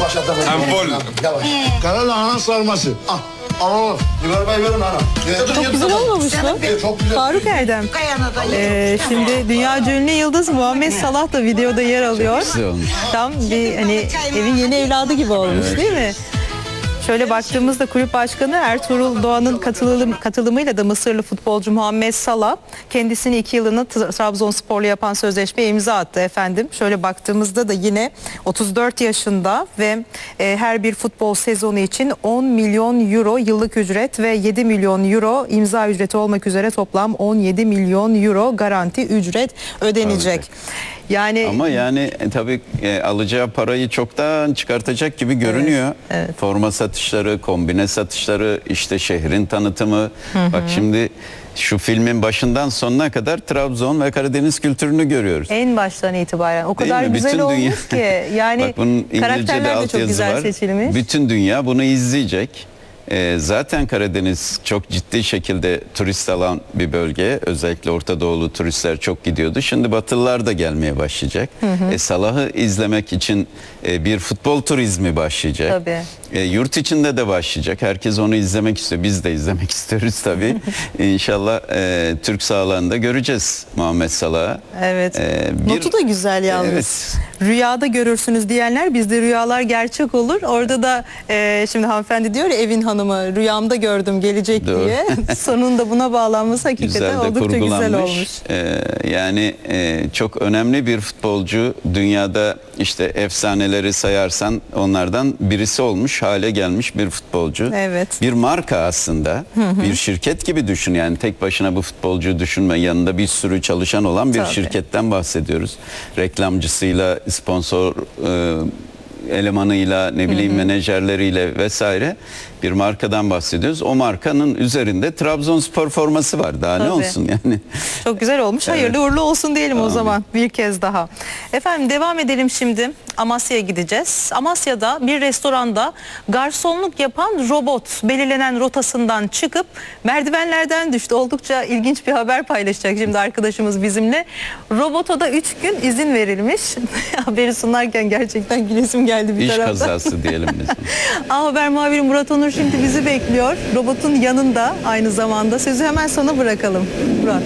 Yavaş atalım. Ampul. Yavaş. Karalahana sarması. Al. Yukarı bay verin ana. Çok güzel olmamış mı? Çok güzel. Faruk Erdem. Şimdi dünya ünlü yıldız Muhammed Salah da videoda yer alıyor. Tam bir hani evin yeni evladı gibi olmuş değil mi? Şöyle baktığımızda kulüp başkanı Ertuğrul Doğan'ın katılımıyla da Mısırlı futbolcu Muhammed Salah kendisini 2 yılını Trabzonspor'la yapan sözleşmeye imza attı efendim. Şöyle baktığımızda da yine 34 yaşında ve her bir futbol sezonu için 10 milyon euro yıllık ücret ve 7 milyon euro imza ücreti olmak üzere toplam 17 milyon euro garanti ücret ödenecek. Yani ama yani tabii alacağı parayı çoktan çıkartacak gibi görünüyor. Evet. Forma satışları, kombine satışları, işte şehrin tanıtımı. Bak şimdi şu filmin başından sonuna kadar Trabzon ve Karadeniz kültürünü görüyoruz. En baştan itibaren o Değil kadar mi? güzel Bütün olmuş dünya... ki yani Bak bunun İngilizce'de karakterler de çok altyazı güzel var. seçilmiş. Bütün dünya bunu izleyecek. Zaten Karadeniz çok ciddi şekilde turist alan bir bölge. Özellikle Orta Doğulu turistler çok gidiyordu. Şimdi Batılılar da gelmeye başlayacak. Salah'ı izlemek için bir futbol turizmi başlayacak. Tabii. Yurt içinde de başlayacak. Herkes onu izlemek istiyor. Biz de izlemek istiyoruz tabii. İnşallah Türk sahalarında göreceğiz Muhammed Salah'ı. Evet. Notu da güzel yalnız. Evet. Rüyada görürsünüz diyenler bizde rüyalar gerçek olur. Orada da şimdi hanımefendi diyor ya evin hanımı rüyamda gördüm gelecek Doğru. diye. Sonunda buna bağlanması hakikaten Güzel de oldukça güzel kurgulanmış. olmuş. Yani çok önemli bir futbolcu. Dünyada işte efsaneleri sayarsan onlardan birisi olmuş hale gelmiş bir futbolcu. Evet. Bir marka aslında. Bir şirket gibi düşün yani tek başına bu futbolcuyu düşünme. Yanında bir sürü çalışan olan bir Tabii. şirketten bahsediyoruz. Reklamcısıyla, sponsor elemanıyla, ne bileyim menajerleriyle vesaire bir markadan bahsediyoruz. O markanın üzerinde Trabzonspor forması var. Daha ne Tabii. olsun yani. Çok güzel olmuş. Hayırlı uğurlu olsun diyelim o zaman bir kez daha. Efendim devam edelim şimdi. Amasya'ya gideceğiz. Amasya'da bir restoranda garsonluk yapan robot belirlenen rotasından çıkıp merdivenlerden düştü. Oldukça ilginç bir haber paylaşacak şimdi arkadaşımız bizimle. Robota da 3 gün izin verilmiş. Haberi sunarken gerçekten gülesim geldi bir İş taraftan. kazası diyelim biz. A Haber muhabiri Murat Onur şimdi bizi bekliyor. Robotun yanında aynı zamanda. Sözü hemen sana bırakalım. Murat.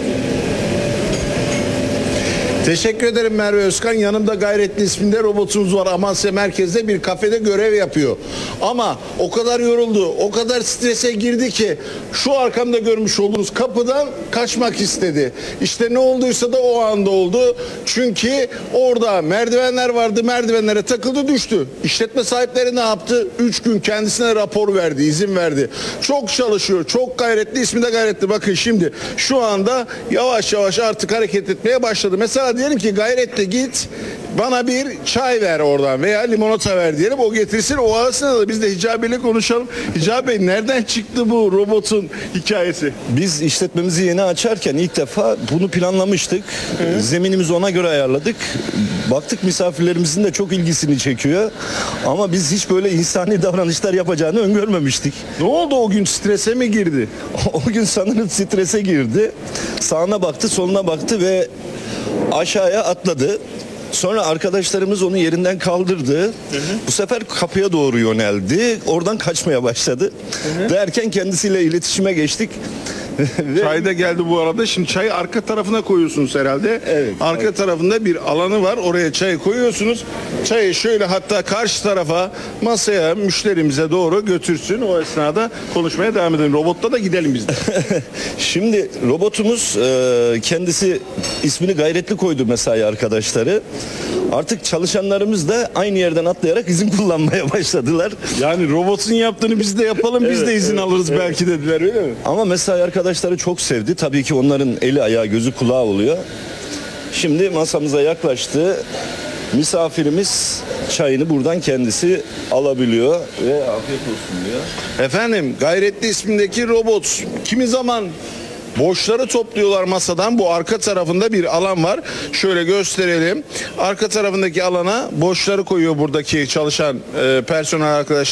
Teşekkür ederim Merve Özkan. Yanımda Gayretli isminde robotumuz var. Amasya merkezde bir kafede görev yapıyor. Ama o kadar yoruldu, o kadar strese girdi ki şu arkamda görmüş olduğunuz kapıdan kaçmak istedi. İşte ne olduysa da o anda oldu. Çünkü orada merdivenler vardı, merdivenlere takıldı düştü. İşletme sahipleri ne yaptı? 3 gün kendisine rapor verdi, izin verdi. Çok çalışıyor, çok gayretli, ismi de Gayretli. Bakın şimdi şu anda yavaş yavaş artık hareket etmeye başladı. Mesela diyelim ki Gayretli git bana bir çay ver oradan veya limonata ver diyelim, o getirsin. O arasında da biz de Hicabi ile konuşalım. Hicabi Bey, nereden çıktı bu robotun hikayesi? Biz işletmemizi yeni açarken ilk defa bunu planlamıştık. Zeminimizi ona göre ayarladık. Baktık misafirlerimizin de çok ilgisini çekiyor. Ama biz hiç böyle insani davranışlar yapacağını öngörmemiştik. Ne oldu o gün, strese mi girdi? O gün sanırım strese girdi. Sağına baktı, soluna baktı ve aşağıya atladı. Sonra arkadaşlarımız onu yerinden kaldırdı. Bu sefer kapıya doğru yöneldi. Oradan kaçmaya başladı. Derken kendisiyle iletişime geçtik. Çay da geldi bu arada. Şimdi çayı arka tarafına koyuyorsunuz herhalde. Evet. Arka tarafında bir alanı var. Oraya çayı koyuyorsunuz. Çayı şöyle hatta karşı tarafa masaya, müşterimize doğru götürsün. O esnada konuşmaya devam edelim. Robotla da gidelim biz de. Şimdi robotumuz kendisi ismini Gayretli koydu mesai arkadaşları. Artık çalışanlarımız da aynı yerden atlayarak izin kullanmaya başladılar. Yani robotun yaptığını biz de yapalım, biz de izin alırız belki dediler, öyle mi? Ama mesai arkadaşları çok sevdi. Tabii ki onların eli ayağı gözü kulağı oluyor. Şimdi masamıza yaklaştı. Misafirimiz çayını buradan kendisi alabiliyor ve afiyet olsun diyor. Efendim, Gayretli ismindeki robot kimi zaman boşları topluyorlar masadan. Bu arka tarafında bir alan var. Şöyle gösterelim. Arka tarafındaki alana boşları koyuyor buradaki çalışan personel arkadaşlar.